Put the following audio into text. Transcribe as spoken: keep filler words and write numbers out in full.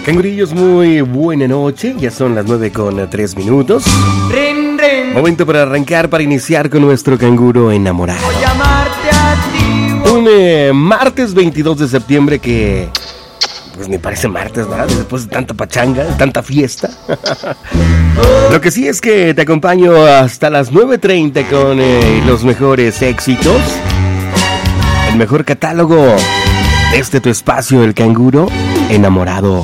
Cangurillos, muy buena noche. Ya son las nueve con tres minutos. Rin, rin. Momento para arrancar, para iniciar con nuestro canguro enamorado. Voy a amarte a ti. Un eh, martes veintidós de septiembre que... pues ni parece martes, ¿verdad? Después de tanta pachanga, de tanta fiesta. Lo que sí es que te acompaño hasta las nueve treinta con eh, los mejores éxitos. El mejor catálogo de este tu espacio, el canguro enamorado.